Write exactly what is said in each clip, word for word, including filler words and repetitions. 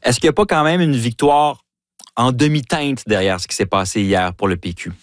Est-ce qu'il n'y a pas quand même une victoire en demi-teinte derrière ce qui s'est passé hier pour le P Q?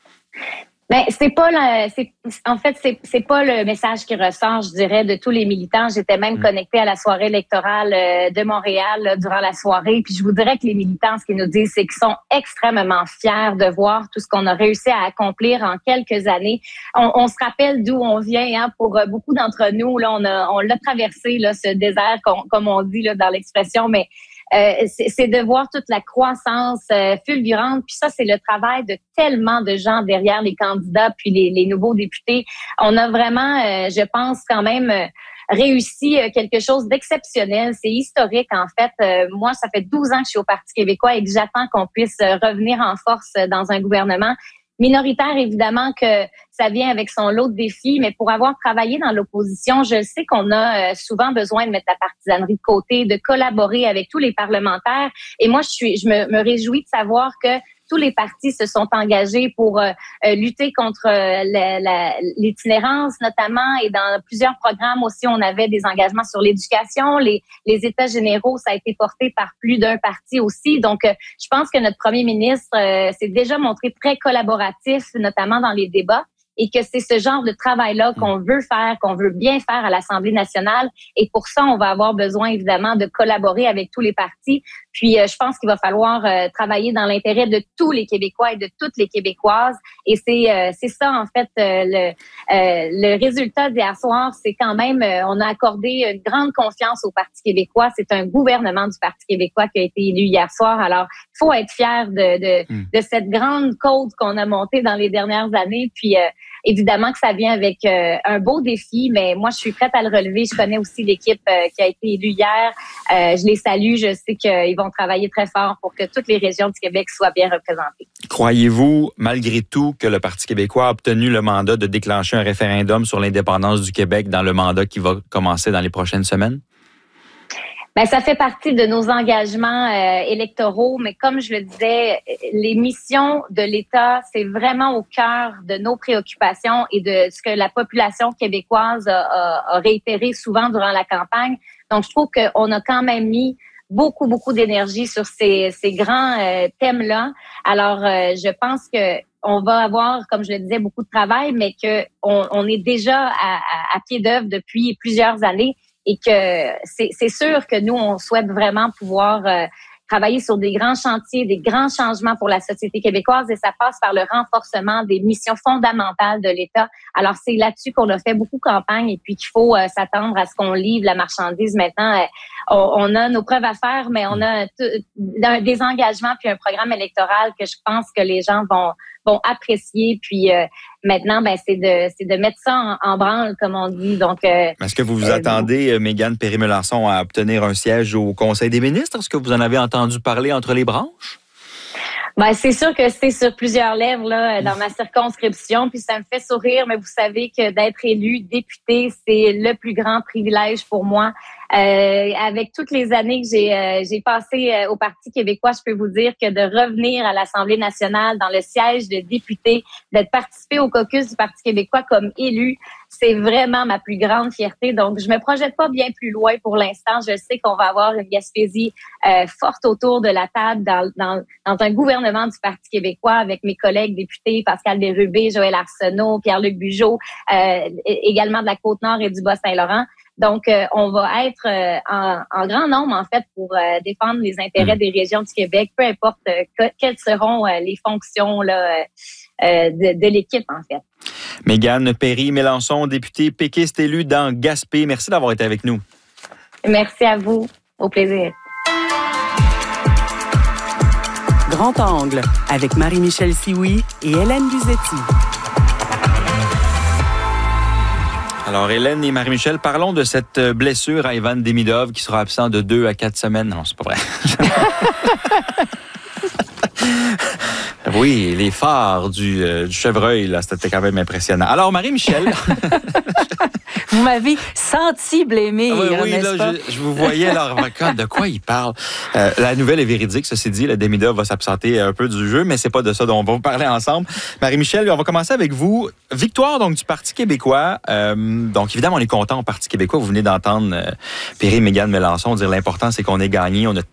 Ben, c'est pas le, c'est, en fait, c'est, c'est pas le message qui ressort, je dirais, de tous les militants. J'étais même mmh. connectée à la soirée électorale de Montréal là, durant la soirée. Puis je vous dirais que les militants, ce qu'ils nous disent, c'est qu'ils sont extrêmement fiers de voir tout ce qu'on a réussi à accomplir en quelques années. On, on se rappelle d'où on vient, hein, pour beaucoup d'entre nous. Là, on a, on l'a traversé, là, ce désert, comme, comme on dit là, dans l'expression, mais Euh, c'est, c'est de voir toute la croissance euh, fulgurante. Puis ça, c'est le travail de tellement de gens derrière les candidats puis les, les nouveaux députés. On a vraiment, euh, je pense, quand même euh, réussi euh, quelque chose d'exceptionnel. C'est historique, en fait. Euh, moi, ça fait douze ans que je suis au Parti québécois et que j'attends qu'on puisse euh, revenir en force euh, dans un gouvernement minoritaire, évidemment, que ça vient avec son lot de défis, mais pour avoir travaillé dans l'opposition, je sais qu'on a souvent besoin de mettre la partisanerie de côté, de collaborer avec tous les parlementaires. Et moi, je suis, je me, me réjouis de savoir que tous les partis se sont engagés pour euh, lutter contre euh, la, la, l'itinérance notamment, et dans plusieurs programmes aussi, on avait des engagements sur l'éducation. Les, les États généraux, ça a été porté par plus d'un parti aussi. Donc, euh, je pense que notre premier ministre euh, s'est déjà montré très collaboratif, notamment dans les débats, et que c'est ce genre de travail-là qu'on veut faire, qu'on veut bien faire à l'Assemblée nationale. Et pour ça, on va avoir besoin, évidemment, de collaborer avec tous les partis. Puis, euh, je pense qu'il va falloir euh, travailler dans l'intérêt de tous les Québécois et de toutes les Québécoises. Et c'est euh, c'est ça, en fait, euh, le, euh, le résultat d'hier soir. C'est quand même, euh, on a accordé une grande confiance au Parti québécois. C'est un gouvernement du Parti québécois qui a été élu hier soir. Alors, il faut être fier de, de, mmh. de cette grande côte qu'on a montée dans les dernières années. Puis, euh, évidemment que ça vient avec euh, un beau défi, mais moi, je suis prête à le relever. Je connais aussi l'équipe euh, qui a été élue hier. Euh, je les salue. Je sais qu'ils vont travailler très fort pour que toutes les régions du Québec soient bien représentées. Croyez-vous, malgré tout, que le Parti québécois a obtenu le mandat de déclencher un référendum sur l'indépendance du Québec dans le mandat qui va commencer dans les prochaines semaines? Ben, ça fait partie de nos engagements euh, électoraux, mais comme je le disais, les missions de l'État, c'est vraiment au cœur de nos préoccupations et de ce que la population québécoise a, a, a réitéré souvent durant la campagne. Donc, je trouve qu'on a quand même mis beaucoup, beaucoup d'énergie sur ces, ces grands euh, thèmes-là. Alors, euh, je pense que on va avoir, comme je le disais, beaucoup de travail, mais que on, on est déjà à, à, à pied d'œuvre depuis plusieurs années. Et que c'est, c'est sûr que nous, on souhaite vraiment pouvoir euh, travailler sur des grands chantiers, des grands changements pour la société québécoise, et ça passe par le renforcement des missions fondamentales de l'État. Alors, c'est là-dessus qu'on a fait beaucoup de campagne, et puis qu'il faut euh, s'attendre à ce qu'on livre la marchandise maintenant. Euh, on, on a nos preuves à faire, mais on a t- des engagements puis un programme électoral que je pense que les gens vont vont apprécier. Puis euh, maintenant, ben c'est de c'est de mettre ça en, en branle, comme on dit. Donc, euh, est-ce que vous vous euh, attendez, Mégane Perry-Melançon, à obtenir un siège au Conseil des ministres? Est-ce que vous en avez entendu parler entre les branches? Ben, c'est sûr que c'est sur plusieurs lèvres là dans ma circonscription, puis ça me fait sourire, mais vous savez que d'être élu député, c'est le plus grand privilège pour moi. Euh, avec toutes les années que j'ai euh, j'ai passé euh, au Parti québécois, je peux vous dire que de revenir à l'Assemblée nationale dans le siège de député, d'être participé au caucus du Parti québécois comme élu, c'est vraiment ma plus grande fierté. Donc, je me projette pas bien plus loin pour l'instant. Je sais qu'on va avoir une Gaspésie euh, forte autour de la table dans, dans, dans un gouvernement du Parti québécois avec mes collègues députés Pascal Bérubé, Joël Arsenault, Pierre-Luc Bugeaud, euh, également de la Côte-Nord et du Bas-Saint-Laurent. Donc, euh, on va être euh, en, en grand nombre, en fait, pour euh, défendre les intérêts des régions du Québec, peu importe euh, que, quelles seront euh, les fonctions là, euh, de, de l'équipe, en fait. Mégane Perry-Melançon, députée péquiste élue dans Gaspé. Merci d'avoir été avec nous. Merci à vous. Au plaisir. Grand Angle, avec Marie-Michel Sioui et Hélène Buzetti. Alors, Hélène et Marie-Michel, parlons de cette blessure à Ivan Demidov qui sera absent de deux à quatre semaines. Non, c'est pas vrai. Oui, les phares du, euh, du chevreuil, là, c'était quand même impressionnant. Alors, Marie-Michel... Vous m'avez senti blêmer, oui, hier, oui, n'est-ce là, pas? je, je vous voyais leur vacances. De quoi il parle? Euh, la nouvelle est véridique, ceci dit. Le Demidov va s'absenter un peu du jeu, mais c'est pas de ça dont on va vous parler ensemble. Marie-Michel, on va commencer avec vous. Victoire donc du Parti québécois. Euh, donc, évidemment, on est content au Parti québécois. Vous venez d'entendre euh, Perry, Mégane, Melançon dire l'important, c'est qu'on ait gagné. On a